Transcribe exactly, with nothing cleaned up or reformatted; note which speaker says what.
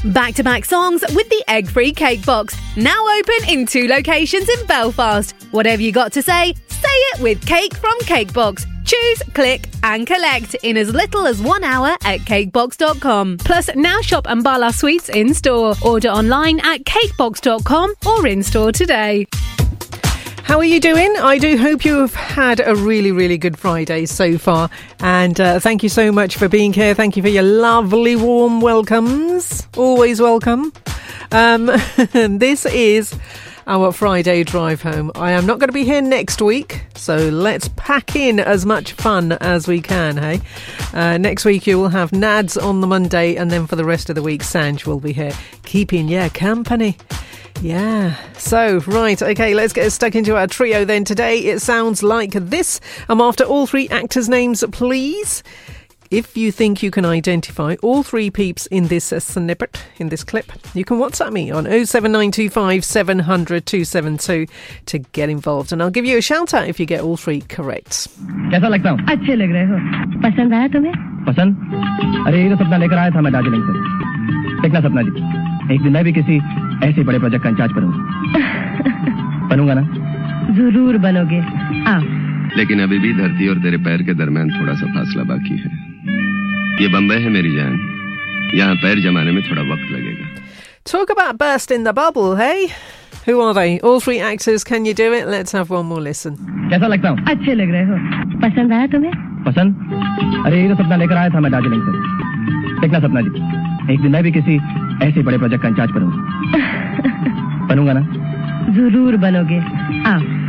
Speaker 1: Back-to-back songs with the egg-free cake box. Now open in two locations in Belfast. Whatever you got to say, say it with Cake from Cakebox. Choose, click and collect in as little as one hour at cakebox dot com. Plus, now shop Ambala Sweets in-store. Order online at cakebox dot com or in-store today.
Speaker 2: How are you doing? I do hope you have had a really, really good Friday so far. And uh, thank you so much for being here. Thank you for your lovely warm welcomes. Always welcome. Um, this is our Friday drive home. I am not going to be here next week, so let's pack in as much fun as we can, hey? Uh, next week you will have Nads on the Monday, and then for the rest of the week, Sanj will be here, keeping your company. Yeah. So, right, okay, let's get stuck into our trio then. Today it sounds like this. I'm after all three actors' names, please. If you think you can identify all three peeps in this uh, snippet, in this clip, you can WhatsApp me on oh seven nine two five seven hundred two seven two to get involved. And I'll give you a shout out if you get all three correct.
Speaker 3: कैसा लगता हूँ?
Speaker 4: अच्छे लग रहे हो. पसंद आया तुम्हें?
Speaker 3: पसंद? अरे ये तो सपना लेकर आया था मैं दार्जिलिंग से. देखना सपना जी, एक दिन मैं भी किसी ऐसे बड़े प्रोजेक्ट का इंचार्ज बनूंगा. बनूंगा ना?
Speaker 4: जरूर बनोगे. आ.
Speaker 5: लेकिन अभी भी धरती और तेरे पैर के दरमियान थोड़ा सा फासला बाकी है. ये बम्बई है मेरी जान. यहाँ पैर जमाने में थोड़ा वक्त लगेगा.
Speaker 2: Talk about burst in the bubble, hey? Who are they? All three actors. Can you do it? Let's have one more listen.
Speaker 3: कैसा लगता हूँ?
Speaker 4: अच्छे लग रहे हो. पसंद आया तुम्हें?
Speaker 3: पसंद? अरे ये तो सपना लेकर आया था मैं दार्जिलिंग से. देखना सपना जी, एक दिन मैं भी किसी ऐसे बड़े प्रोजेक्ट का इंचार्ज बनूंगा. बनूंगा ना?
Speaker 4: जरूर बनोगे. आ.